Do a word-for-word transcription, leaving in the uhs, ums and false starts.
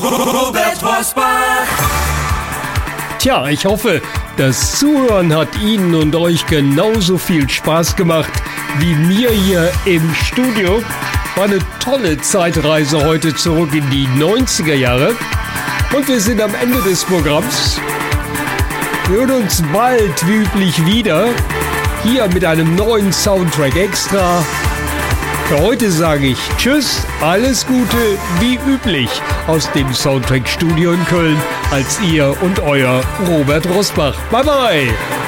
Robert Rosbach. Tja, ich hoffe, das Zuhören hat Ihnen und euch genauso viel Spaß gemacht wie mir hier im Studio. War eine tolle Zeitreise heute zurück in die neunziger Jahre. Und wir sind am Ende des Programms. Wir hören uns bald wie üblich wieder. Hier mit einem neuen Soundtrack extra. Für heute sage ich Tschüss, alles Gute, wie üblich aus dem Soundtrack-Studio in Köln als ihr und euer Robert Rosbach. Bye bye!